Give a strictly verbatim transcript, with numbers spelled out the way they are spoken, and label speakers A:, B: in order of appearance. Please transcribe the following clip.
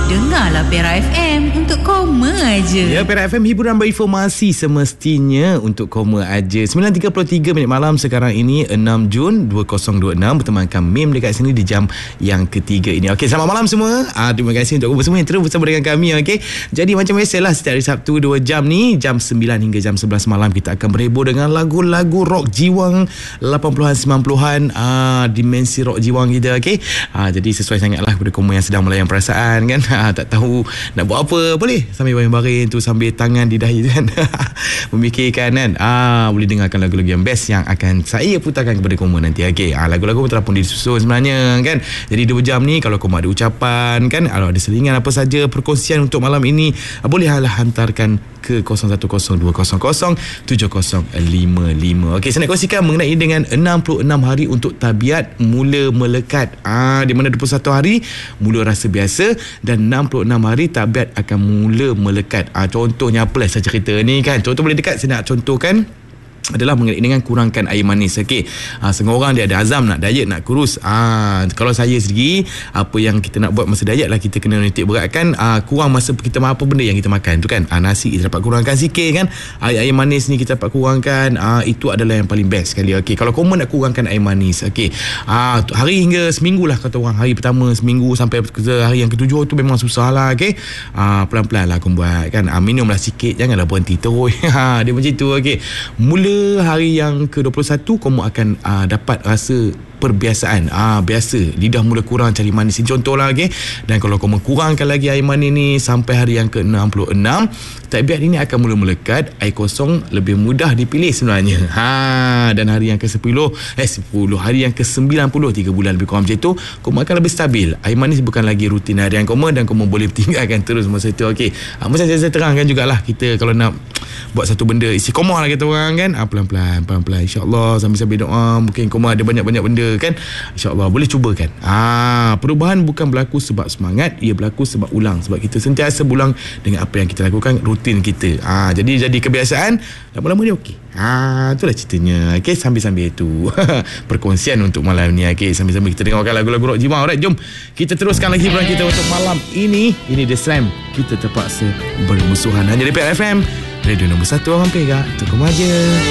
A: Dengarlah Perak F M untuk koma aja.
B: Ya, Perak F M, hiburan berinformasi semestinya untuk koma aja. sembilan tiga puluh tiga minit malam sekarang ini, enam Jun dua ribu dua puluh enam. Bertemankan Mim dekat sini di jam yang ketiga ini. Okey, selamat malam semua. Ah, terima kasih untuk semua yang terus bersama dengan kami. Okey, jadi macam biasalah setiap hari Sabtu dua jam ni, jam sembilan hingga jam sebelas malam kita akan berhibur dengan lagu-lagu rock jiwang lapan puluhan sembilan puluhan, ah, dimensi rock jiwang kita. Okey, ah, jadi sesuai sangatlah kepada koma yang sedang melayan perasaan kan. Ah, tak tahu nak buat apa, boleh sambil baring-baring tu, sambil tangan di dahi kan memikirkan kan. Ah, boleh dengarkan lagu-lagu yang best yang akan saya putarkan kepada koma nanti. Okey, ah, lagu-lagu telah pun disusun sebenarnya kan. Jadi dua jam ni, kalau koma ada ucapan kan, kalau ada selingan apa saja, perkongsian untuk malam ini, ah, bolehlah hantarkan ke kosong satu kosong dua kosong kosong tujuh kosong lima lima. Okey, saya nak kongsikan mengenai dengan enam puluh enam hari untuk tabiat mula melekat. Ah, di mana dua puluh satu hari mula rasa biasa dan enam puluh enam hari tabiat akan mula melekat. Ah, contohnya apalah saya cerita ni kan. Contoh boleh dekat, saya nak contohkan adalah mengenai dengan kurangkan air manis. Okey, ha, setengah orang dia ada azam nak diet, nak kurus. Ha, kalau saya sendiri, apa yang kita nak buat masa diet lah, kita kena nitik beratkan, ha, kurang masa kita apa benda yang kita makan tu kan. Ha, nasi kita dapat kurangkan sikit kan, air-air manis ni kita dapat kurangkan. Ha, itu adalah yang paling best sekali. Okey, kalau koma nak kurangkan air manis, okey, ha, hari hingga seminggu lah kata orang. Hari pertama seminggu sampai ke hari yang ketujuh tu memang susah lah. Okey, ha, pelan-pelan lah kau buat kan. Ha, minumlah sikit, janganlah berhenti terus. Ha, dia macam tu. Okey, mula hari yang ke dua puluh satu kamu akan uh, dapat rasa perbiasaan. Ah, biasa lidah mula kurang cari manis. Contohlah, okey. Dan kalau kamu kurangkan lagi air manis ni sampai hari yang ke enam puluh enam, tabiat ini akan mula melekat. Air kosong lebih mudah dipilih sebenarnya. Ha, dan hari yang ke sepuluh, eh sepuluh, hari yang ke sembilan puluh, tiga bulan lebih kurang macam tu, kamu akan lebih stabil. Air manis bukan lagi rutin harian kamu dan kamu boleh tinggalkan terus masa tu. Okey. Ha, macam saya, saya terangkan jugalah, kita kalau nak buat satu benda isi koma lah kata orang kan. Ha, pelan-pelan, pelan-pelan, insya-Allah, sambil-sambil doa. Mungkin koma ada banyak-banyak benda kan, insya-Allah boleh cubakan. Ah, perubahan bukan berlaku sebab semangat, ia berlaku sebab ulang, sebab kita sentiasa berulang dengan apa yang kita lakukan, rutin kita. Ah, jadi jadi kebiasaan, lama-lama dia okey. Ah, itulah ceritanya. Okey, sambil-sambil itu perkongsian untuk malam ni. Okey, sambil-sambil kita dengarkan lagu-lagu rock jiwang. Alright, jom kita teruskan lagi hiburan kita untuk malam ini. Ini The Slam, Kita Terpaksa Bermusuhan, hanya di Perak F M, radio nombor satu orang Perak, untuk koma aja.